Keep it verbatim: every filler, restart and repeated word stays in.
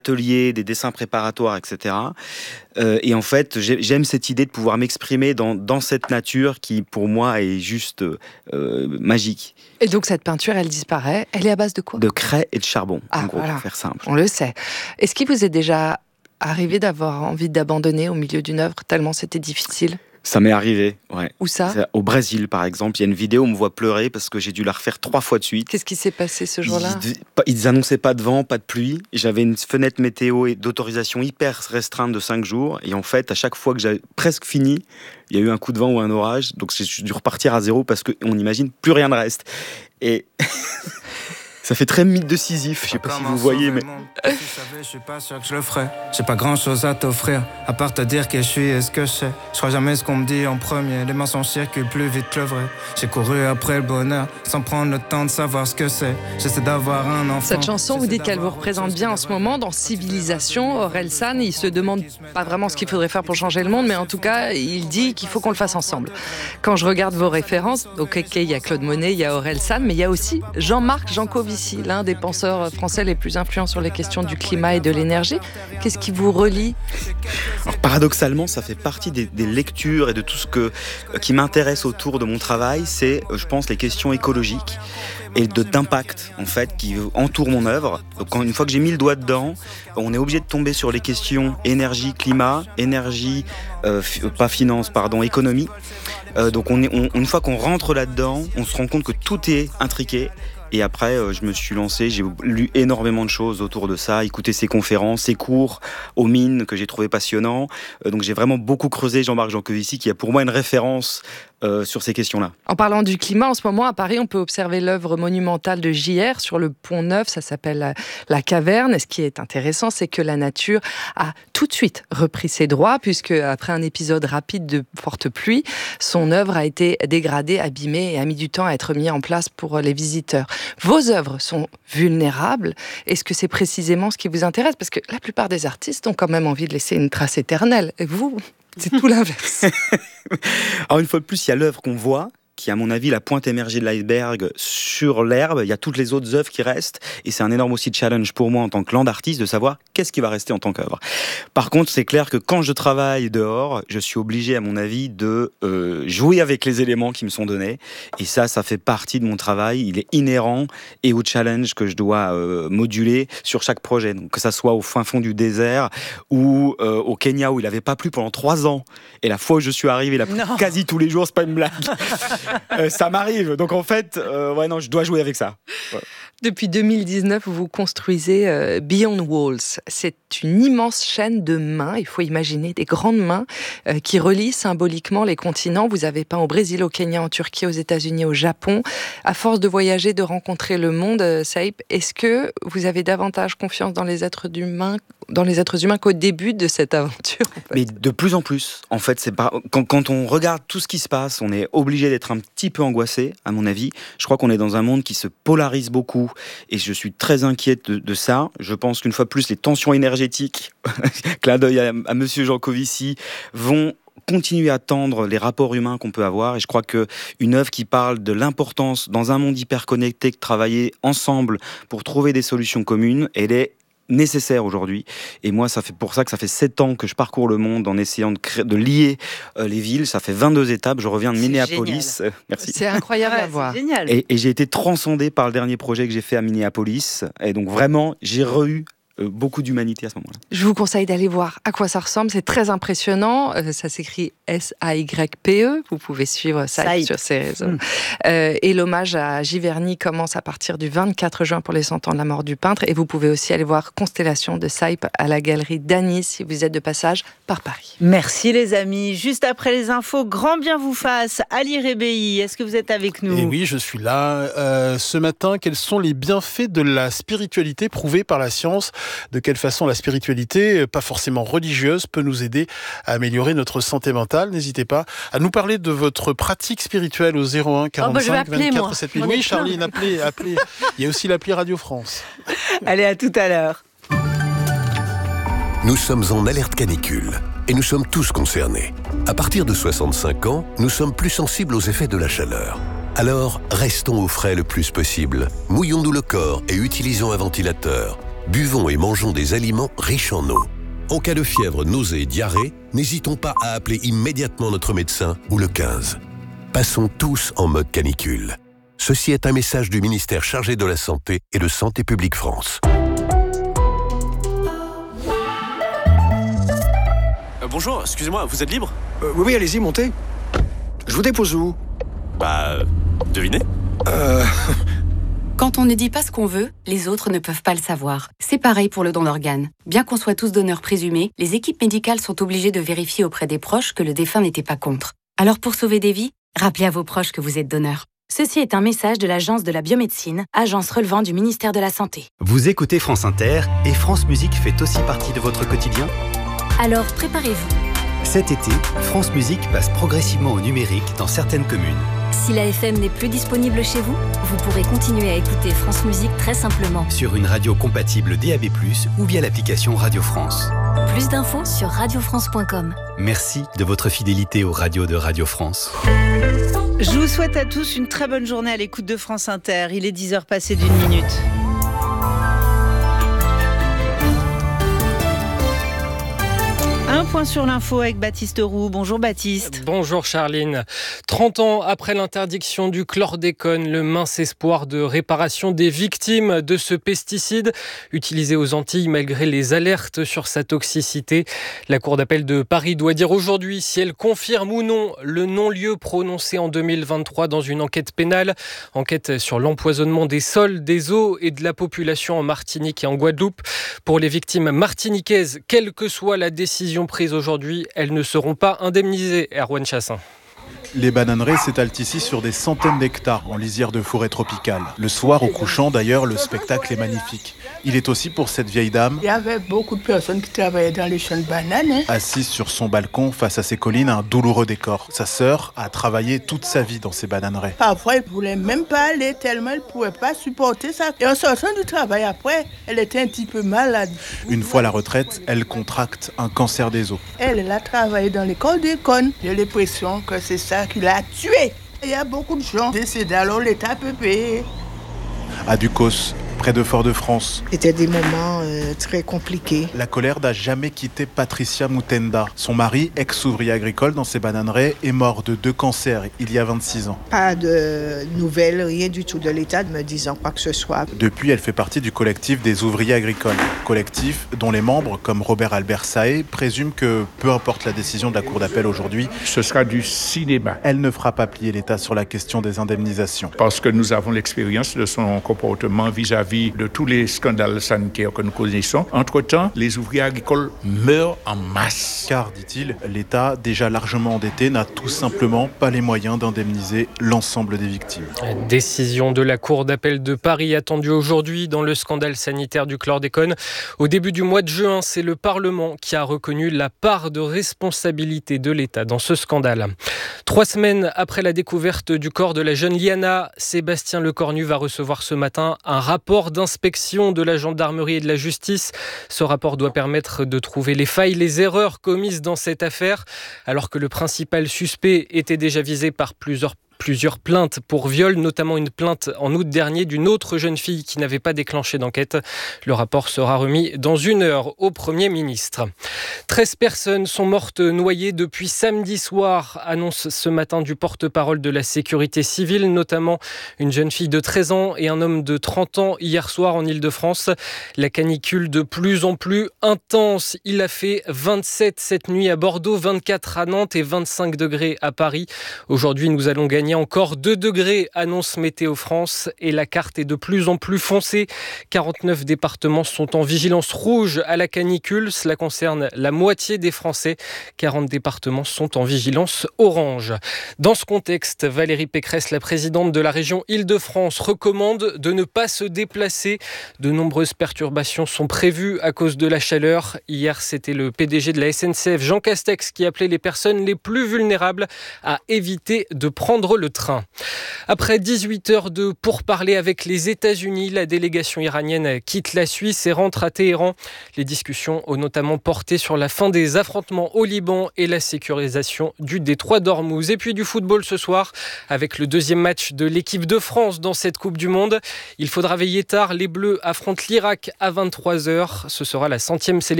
ateliers, des dessins préparatoires, et cetera. Euh, et en fait, j'aime cette idée de pouvoir m'exprimer dans, dans cette nature qui, pour moi, est juste euh, magique. Et donc, cette peinture, elle disparaît. Elle est à base de quoi ? De craie et de charbon, ah, en gros, voilà. pour faire simple. On le sait. Est-ce qu'il vous est déjà arrivé d'avoir envie d'abandonner au milieu d'une œuvre tellement c'était difficile ? Ça m'est arrivé, ouais. Où ça ? Au Brésil, par exemple. Il y a une vidéo où on me voit pleurer parce que j'ai dû la refaire trois fois de suite. Qu'est-ce qui s'est passé ce jour-là ? Ils, ils annonçaient pas de vent, pas de pluie. J'avais une fenêtre météo et d'autorisation hyper restreinte de cinq jours. Et en fait, à chaque fois que j'avais presque fini, il y a eu un coup de vent ou un orage. Donc j'ai dû repartir à zéro parce qu'on imagine plus rien ne reste. Et... ça fait très mythe de Sisyphe, je sais pas si vous voyez, mais... Si je savais, je suis pas sûr que je le ferais. J'ai pas grand chose à t'offrir, à part te dire qui je suis et ce que je sais. Je crois jamais ce qu'on me dit en premier, les mensonges circulent plus vite que le vrai. J'ai couru après le bonheur, sans prendre le temps de savoir ce que c'est. J'essaie d'avoir un enfant. Cette chanson, vous dites qu'elle vous représente bien en ce moment, dans Civilisation. Orelsan, il se demande pas vraiment ce qu'il faudrait faire pour changer le monde, mais en tout cas, il dit qu'il faut qu'on le fasse ensemble. Quand je regarde vos références, donc ok, il y a Claude Monet, il y a Orelsan, mais il y a aussi Jean-Marc Jancovici, l'un des penseurs français les plus influents sur les questions du climat et de l'énergie. Qu'est-ce qui vous relie ? Alors, paradoxalement, ça fait partie des, des lectures et de tout ce que, qui m'intéresse autour de mon travail. C'est, je pense, les questions écologiques et de, d'impact, en fait, qui entourent mon œuvre. Donc, quand, une fois que j'ai mis le doigt dedans, on est obligé de tomber sur les questions énergie, climat, énergie, euh, f- pas finance, pardon, économie. Euh, donc, on est, on, une fois qu'on rentre là-dedans, on se rend compte que tout est intriqué. Et après, euh, je me suis lancé, j'ai lu énormément de choses autour de ça, écouté ses conférences, ses cours aux mines que j'ai trouvé passionnants. Euh, donc j'ai vraiment beaucoup creusé Jean-Marc Jancovici, qui est pour moi une référence euh, sur ces questions-là. En parlant du climat, en ce moment à Paris, on peut observer l'œuvre monumentale de J R sur le Pont Neuf, ça s'appelle la, la Caverne. Et ce qui est intéressant, c'est que la nature a tout de suite repris ses droits, puisque après un épisode rapide de forte pluie, son œuvre a été dégradée, abîmée et a mis du temps à être mise en place pour les visiteurs. Vos œuvres sont vulnérables. Est-ce que c'est précisément ce qui vous intéresse ? Parce que la plupart des artistes ont quand même envie de laisser une trace éternelle. Et vous, c'est tout l'inverse. Alors une fois de plus, il y a l'œuvre qu'on voit, qui est à mon avis la pointe émergée de l'iceberg sur l'herbe. Il y a toutes les autres œuvres qui restent, et c'est un énorme aussi challenge pour moi en tant que land artiste de savoir qu'est-ce qui va rester en tant qu'œuvre. Par contre, c'est clair que quand je travaille dehors, je suis obligé, à mon avis, de euh, jouer avec les éléments qui me sont donnés, et ça, ça fait partie de mon travail. Il est inhérent et au challenge que je dois euh, moduler sur chaque projet. Donc que ça soit au fin fond du désert ou euh, au Kenya où il n'avait pas plu pendant trois ans, et la fois où je suis arrivé, il a plu quasi tous les jours, c'est pas une blague. Euh, ça m'arrive, donc en fait, euh, ouais, non, je dois jouer avec ça. Ouais. Depuis deux mille dix-neuf, vous construisez euh, Beyond Walls. C'est une immense chaîne de mains, il faut imaginer des grandes mains euh, qui relient symboliquement les continents. Vous avez peint au Brésil, au Kenya, en Turquie, aux États-Unis, au Japon. À force de voyager, de rencontrer le monde, euh, Saïb, est-ce que vous avez davantage confiance dans les êtres humains, dans les êtres humains qu'au début de cette aventure, en fait ? Mais de plus en plus, en fait, c'est pas... quand, quand on regarde tout ce qui se passe, on est obligé d'être un petit peu angoissé, à mon avis. Je crois qu'on est dans un monde qui se polarise beaucoup, et je suis très inquiète de, de ça. Je pense qu'une fois de plus, les tensions énergétiques, clin d'œil à, à Monsieur Jancovici, vont continuer à tendre les rapports humains qu'on peut avoir. Et je crois qu'une œuvre qui parle de l'importance, dans un monde hyper connecté, de travailler ensemble pour trouver des solutions communes, elle est nécessaire aujourd'hui. Et moi, ça fait pour ça que ça fait sept ans que je parcours le monde en essayant de, créer, de lier euh, les villes. Ça fait vingt-deux étapes. Je reviens de c'est Minneapolis. Euh, merci. C'est incroyable ouais, à voir. C'est génial. Et, et j'ai été transcendé par le dernier projet que j'ai fait à Minneapolis. Et donc vraiment, j'ai re-eu euh, beaucoup d'humanité à ce moment-là. Je vous conseille d'aller voir à quoi ça ressemble. C'est très impressionnant. Euh, ça s'écrit S A Y P E. Vous pouvez suivre ça Saïp. sur ses réseaux. Mmh. Euh, et l'hommage à Giverny commence à partir du vingt-quatre juin pour les cent ans de la mort du peintre. Et vous pouvez aussi aller voir Constellation de Saïp à la galerie d'Anis si vous êtes de passage par Paris. Merci les amis. Juste après les infos, grand bien vous fasse. Ali Rebéi, est-ce que vous êtes avec nous ? Et oui, je suis là. Euh, ce matin, quels sont les bienfaits de la spiritualité prouvés par la science ? De quelle façon la spiritualité, pas forcément religieuse, peut nous aider à améliorer notre santé mentale ? N'hésitez pas à nous parler de votre pratique spirituelle au zéro un quarante-cinq vingt-quatre sept mille. Oui, Charline, appelez, appelez. Il y a aussi l'appli Radio France. Allez, à tout à l'heure. Nous sommes en alerte canicule et nous sommes tous concernés. À partir de soixante-cinq ans, nous sommes plus sensibles aux effets de la chaleur. Alors, restons au frais le plus possible. Mouillons-nous le corps et utilisons un ventilateur. Buvons et mangeons des aliments riches en eau. En cas de fièvre, nausée et diarrhée, n'hésitons pas à appeler immédiatement notre médecin ou le quinze. Passons tous en mode canicule. Ceci est un message du ministère chargé de la Santé et de Santé publique France. Euh, bonjour, excusez-moi, vous êtes libre ? euh, Oui, oui, allez-y, montez. Je vous dépose où ? Bah, devinez ? Euh... Quand on ne dit pas ce qu'on veut, les autres ne peuvent pas le savoir. C'est pareil pour le don d'organes. Bien qu'on soit tous donneurs présumés, les équipes médicales sont obligées de vérifier auprès des proches que le défunt n'était pas contre. Alors pour sauver des vies, rappelez à vos proches que vous êtes donneur. Ceci est un message de l'Agence de la biomédecine, agence relevant du ministère de la Santé. Vous écoutez France Inter et France Musique fait aussi partie de votre quotidien ? Alors préparez-vous. Cet été, France Musique passe progressivement au numérique dans certaines communes. Si la F M n'est plus disponible chez vous, vous pourrez continuer à écouter France Musique très simplement. Sur une radio compatible D A B plus, ou via l'application Radio France. Plus d'infos sur radio france point com. Merci de votre fidélité aux radios de Radio France. Je vous souhaite à tous une très bonne journée à l'écoute de France Inter. Il est dix heures passées d'une minute. Un point sur l'info avec Baptiste Roux. Bonjour Baptiste. Bonjour Charline. trente ans après l'interdiction du chlordécone, le mince espoir de réparation des victimes de ce pesticide utilisé aux Antilles malgré les alertes sur sa toxicité. La Cour d'appel de Paris doit dire aujourd'hui si elle confirme ou non le non-lieu prononcé en deux mille vingt-trois dans une enquête pénale. Enquête sur l'empoisonnement des sols, des eaux et de la population en Martinique et en Guadeloupe. Pour les victimes martiniquaises, quelle que soit la décision prises aujourd'hui, elles ne seront pas indemnisées. Erwan Chassin. Les bananeraies s'étalent ici sur des centaines d'hectares en lisière de forêt tropicale. Le soir, au couchant, d'ailleurs, le spectacle est magnifique. Il est aussi pour cette vieille dame. Il y avait beaucoup de personnes qui travaillaient dans les champs de bananes. Hein. Assise sur son balcon face à ses collines, un douloureux décor. Sa sœur a travaillé toute sa vie dans ces bananeraies. Parfois, elle ne voulait même pas aller tellement elle ne pouvait pas supporter ça. Et en sortant du travail après, elle était un petit peu malade. Une fois à la retraite, elle contracte un cancer des os. Elle, elle a travaillé dans l'école d'école. J'ai l'impression que c'est ça qui l'a tuée. Il y a beaucoup de gens décédés, alors l'État peut payer. À Ducos, près de Fort-de-France. C'était des moments euh, très compliqués. La colère n'a jamais quitté Patricia Moutenda. Son mari, ex-ouvrier agricole dans ses bananeraies, est mort de deux cancers il y a vingt-six ans. Pas de nouvelles, rien du tout de l'État me disant quoi que ce soit. Depuis, elle fait partie du collectif des ouvriers agricoles. Collectif dont les membres, comme Robert Albert Saé, présument que, peu importe la décision de la Cour d'appel aujourd'hui, ce sera du cinéma. Elle ne fera pas plier l'État sur la question des indemnisations. Parce que nous avons l'expérience de son comportement vis-à-vis de tous les scandales sanitaires que nous connaissons. Entre-temps, les ouvriers agricoles meurent en masse. Car, dit-il, l'État, déjà largement endetté, n'a tout simplement pas les moyens d'indemniser l'ensemble des victimes. Décision de la Cour d'appel de Paris attendue aujourd'hui dans le scandale sanitaire du chlordécone. Au début du mois de juin, c'est le Parlement qui a reconnu la part de responsabilité de l'État dans ce scandale. Trois semaines après la découverte du corps de la jeune Liana, Sébastien Lecornu va recevoir ce matin un rapport d'inspection de la gendarmerie et de la justice. Ce rapport doit permettre de trouver les failles, les erreurs commises dans cette affaire, alors que le principal suspect était déjà visé par plusieurs Plusieurs plaintes pour viol, notamment une plainte en août dernier d'une autre jeune fille qui n'avait pas déclenché d'enquête. Le rapport sera remis dans une heure au Premier ministre. treize personnes sont mortes noyées depuis samedi soir, annonce ce matin du porte-parole de la sécurité civile, notamment une jeune fille de treize ans et un homme de trente ans hier soir en Île-de-France. La canicule de plus en plus intense. Il a fait vingt-sept cette nuit à Bordeaux, vingt-quatre à Nantes et vingt-cinq degrés à Paris. Aujourd'hui, nous allons gagner encore deux degrés, annonce Météo France, et la carte est de plus en plus foncée. quarante-neuf départements sont en vigilance rouge à la canicule. Cela concerne la moitié des Français. quarante départements sont en vigilance orange. Dans ce contexte, Valérie Pécresse, la présidente de la région Île-de-France, recommande de ne pas se déplacer. De nombreuses perturbations sont prévues à cause de la chaleur. Hier, c'était le P D G de la S N C F, Jean Castex, qui appelait les personnes les plus vulnérables à éviter de prendre le le train. Après dix-huit heures de pourparlers avec les États-Unis, la délégation iranienne quitte la Suisse et rentre à Téhéran. Les discussions ont notamment porté sur la fin des affrontements au Liban et la sécurisation du détroit d'Ormuz. Et puis du football ce soir avec le deuxième match de l'équipe de France dans cette Coupe du Monde. Il faudra veiller tard. Les Bleus affrontent l'Irak à vingt-trois heures. Ce sera la centième sélection